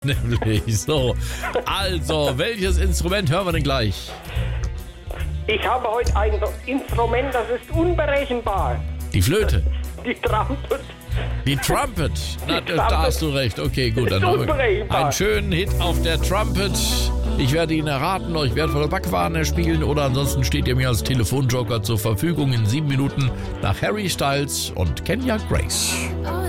Nämlich so. Also, welches Instrument hören wir denn gleich? Ich habe heute ein Instrument, das ist unberechenbar. Die Flöte. Die Trumpet. Die Trumpet. Na, da hast du recht. Okay, gut. Dann haben wir einen schönen Hit auf der Trumpet. Ich werde ihn erraten, euch wertvolle Backwaren spielen oder ansonsten steht ihr mir als Telefonjoker zur Verfügung in 7 Minuten nach Harry Styles und Kenya Grace.